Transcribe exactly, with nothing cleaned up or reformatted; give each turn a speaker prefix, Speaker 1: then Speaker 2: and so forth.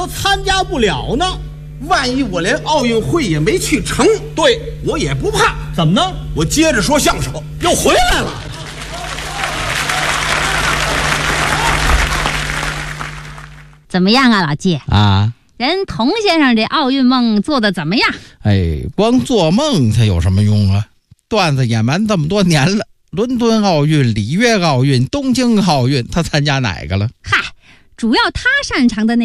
Speaker 1: 都参加不了呢？
Speaker 2: 万一我连奥运会也没去成，
Speaker 1: 对，
Speaker 2: 我也不怕。
Speaker 1: 怎么呢？
Speaker 2: 我接着说相声，
Speaker 1: 又回来了。
Speaker 3: 怎么样啊，老季
Speaker 4: 啊？
Speaker 3: 人童先生这奥运梦做得怎么样？
Speaker 4: 哎，光做梦它有什么用啊？段子演完这么多年了，伦敦奥运、里约奥运、东京奥运，他参加哪个了？
Speaker 3: 嗨，主要他擅长的那